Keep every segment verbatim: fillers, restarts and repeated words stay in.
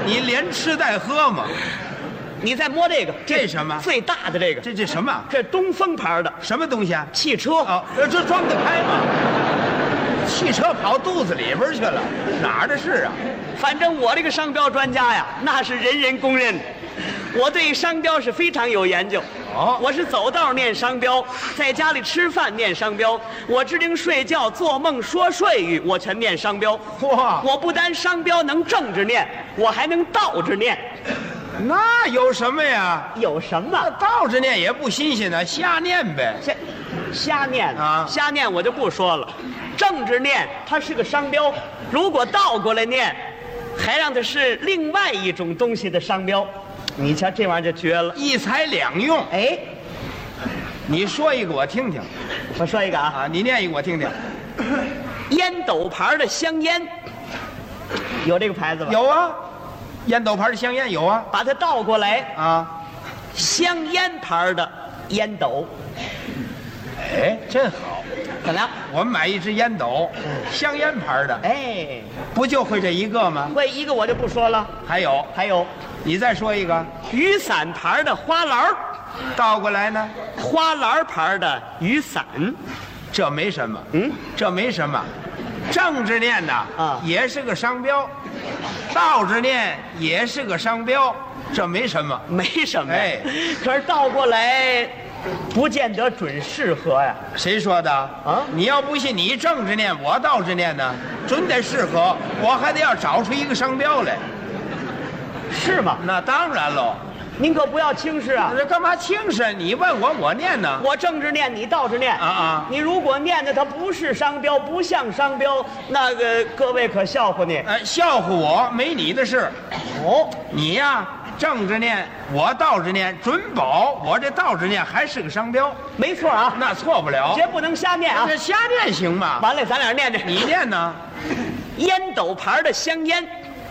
你连吃带喝吗？ 你再摸这个， 这什么？ 最大的这个， 这这什么？ 这东风牌的什么东西啊？ 汽车哦，这装得开吗？汽车跑肚子里边去了，哪儿的事啊？ 反正我这个商标专家呀，那是人人公认的。我对商标是非常有研究。 哦， 我是走道念商标，在家里吃饭念商标，我指定睡觉、做梦、说睡语，我全念商标。 哇！ 我不单商标能正着念，我还能倒着念。 那有什么呀？ 有什么？ 倒着念也不新鲜呢，瞎念呗。 瞎瞎念啊， 瞎念我就不说了。正着念它是个商标，如果倒过来念，还让它是另外一种东西的商标。你瞧这玩意儿就绝了， 一材两用。 哎， 你说一个我听听。 我说一个啊， 啊，你念一个我听听。 烟斗牌的香烟，有这个牌子吧？ 有啊，烟斗牌的香烟有啊。 把它倒过来啊， 香烟牌的烟斗。 哎，真好。 怎么样？ 我们买一支烟斗，香烟牌的。 哎， 不就会这一个吗？ 会一个我就不说了。 还有， 还有， 你再说一个。 雨伞牌的花篮， 倒过来呢？ 花篮牌的雨伞。 这没什么， 嗯， 这没什么。正着念呐， 啊， 也是个商标；倒着念也是个商标，这没什么， 没什么。 哎， 可是倒过来，不见得准适合呀。 谁说的啊？你要不信，你正着念，我倒着念呢，准得适合。我还得要找出一个商标来， 是吗？ 那当然喽。 您可不要轻视啊！ 这干嘛轻视？你问我，我念呢。 我正着念，你倒着念。 啊啊！ 你如果念的它不是商标，不像商标，那个各位可笑话你。 哎，笑话我没你的事。 哦， 你呀，正着念，我倒着念，准保我这倒着念还是个商标。 没错啊， 那错不了。 绝不能瞎念啊！ 这瞎念行吗？ 完了，咱俩念念。 你念呢？ 烟斗牌的香烟，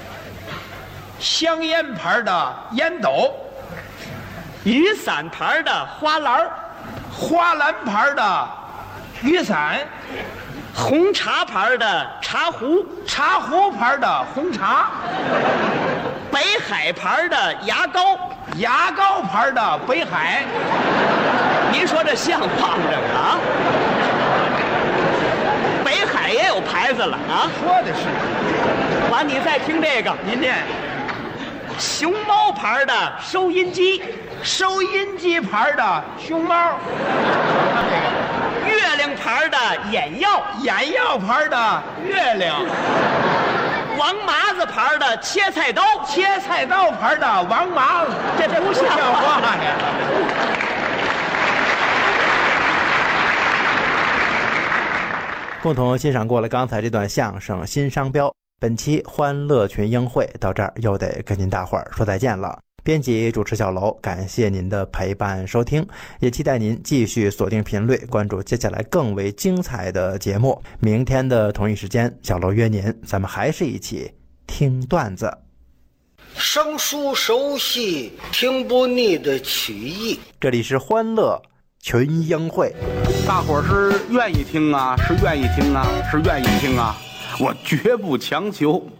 香烟牌的烟斗。 雨伞牌的花篮， 花篮牌的雨伞， 红茶牌的茶壶， 茶壶牌的红茶， 北海牌的牙膏， 牙膏牌的北海。 您说这像话吗？这个啊，北海也有牌子了啊！ 说的是。 完，你再听这个， 您念。 熊猫牌的收音机， 收音机牌的熊猫， 月亮牌的眼药， 眼药牌的月亮， 王麻子牌的切菜刀， 切菜刀牌的王麻子， 这不像话呀！ 共同欣赏过了刚才这段相声《新商标》。本期欢乐群英会到这儿又得跟您大伙儿说再见了。编辑主持小楼，感谢您的陪伴收听，也期待您继续锁定频率，关注接下来更为精彩的节目。明天的同一时间，小楼约您，咱们还是一起听段子。 生疏熟悉，听不腻的曲艺。 这里是欢乐群英会， 大伙儿是愿意听啊，是愿意听啊，是愿意听啊。我绝不强求。